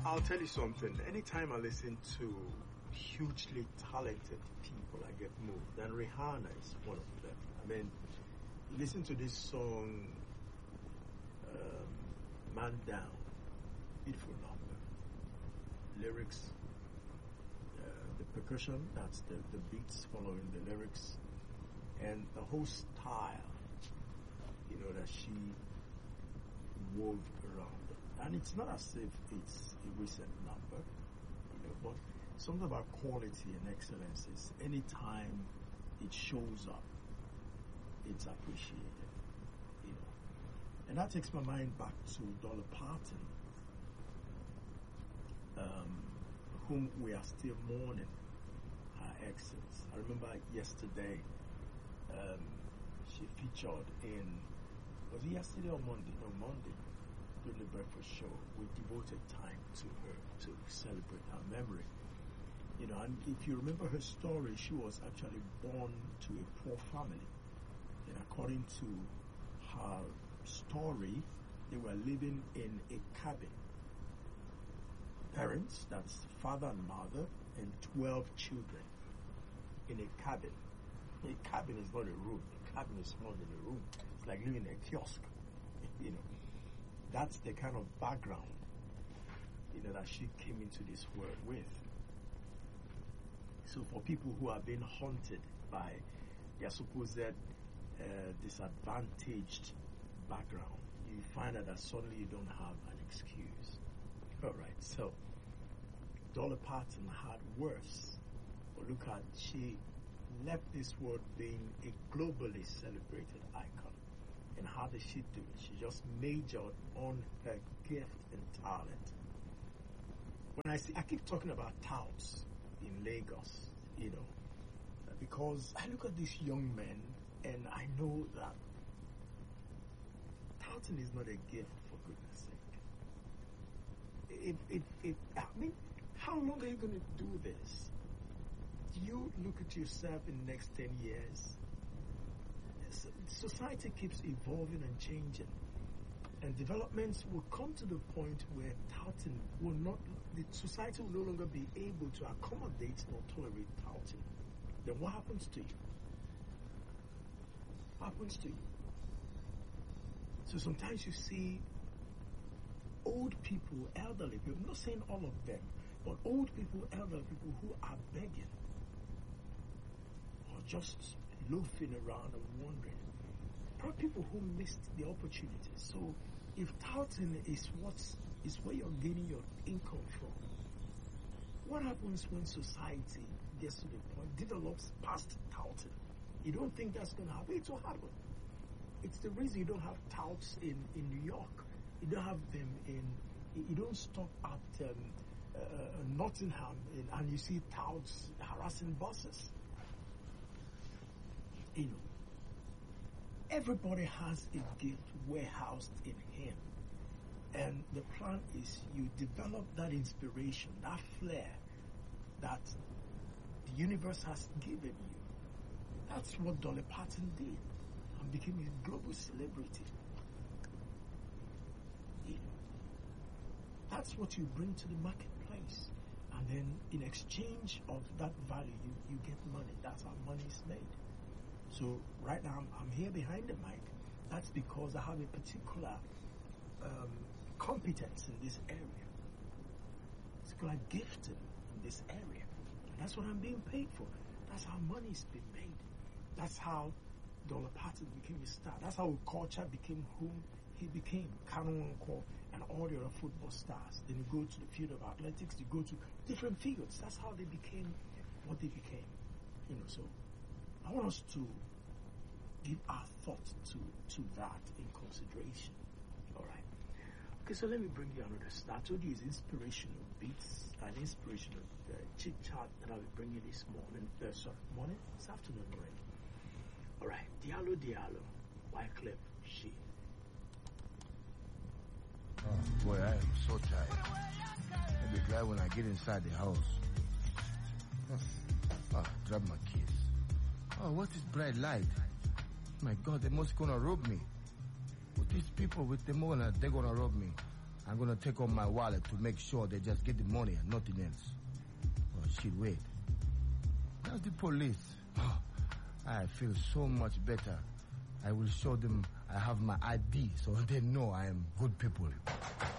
I'll tell you something. Anytime I listen to hugely talented people, I get moved. And Rihanna is one of them. I mean, listen to this song, Man Down. Beautiful number. Lyrics, the percussion, that's the beats following the lyrics, and the whole style, that she wove around it. And it's not as if it's a recent number, but something about quality and excellence is anytime it shows up, it's appreciated, And that takes my mind back to Dolly Parton, whom we are still mourning her exits. I remember yesterday, she featured in, was it yesterday or Monday? No, Monday, during the breakfast show. We devoted time to her to celebrate her memory. And if you remember her story, she was actually born to a poor family. And according to her story, they were living in a cabin. Parents, that's father and mother, and 12 children in a cabin. A cabin is not a room. A cabin is more than a room. It's like living in a kiosk. That's the kind of background, that she came into this world with. So for people who are being haunted by their supposed disadvantaged background, you find that suddenly you don't have an excuse. Alright, so Dolly Parton had worse. But look at, she left this world being a globally celebrated icon. And how did she do it? She just majored on her gift and talent. I keep talking about touts in Lagos, because I look at these young men and I know that touting is not a gift, for goodness sake. How long are you going to do this? Do you look at yourself in the next 10 years? Society keeps evolving and changing, and developments will come to the point where touting the society will no longer be able to accommodate or tolerate touting. Then what happens to you? What happens to you? So sometimes you see old people, elderly people, I'm not saying all of them, but old people, elderly people who are begging or just loafing around and wandering. Probably people who missed the opportunity. So if touting is where you're gaining your income from, what happens when society gets to the point, develops past touting? You don't think that's going to happen? It will happen. It's the reason you don't have touts in New York. You don't have them you don't stop at Nottingham and you see touts harassing buses. Everybody has a gift warehoused in him. And the plan is you develop that inspiration, that flair that the universe has given you. That's what Dolly Parton did and became a global celebrity. That's what you bring to the marketplace. And then in exchange of that value, you get money. That's how money is made. So right now I'm here behind the mic. That's because I have a particular competence in this area. Particular gifting in this area. And that's what I'm being paid for. That's how money's been made. That's how Dolly Parton became a star. That's how Culture became whom he became. Kanu Nwankwo and all the other football stars. Then you go to the field of athletics, you go to different fields. That's how they became what they became. So I want us to give our thought to that in consideration. Alright. Okay, so let me bring you another star. I told you it's inspirational beats and inspirational chit chat that I'll be bringing this morning. This afternoon already. Alright, Diallo, Wyclef Jean. Oh boy, I am so tired. I'll be glad when I get inside the house. Drop my keys. Oh, what is bright light? My God, they must gonna rob me. With these people with the money, they're gonna rob me. I'm gonna take on my wallet to make sure they just get the money and nothing else. Oh, shit, wait. That's the police. Oh, I feel so much better. I will show them I have my ID so they know I am good people.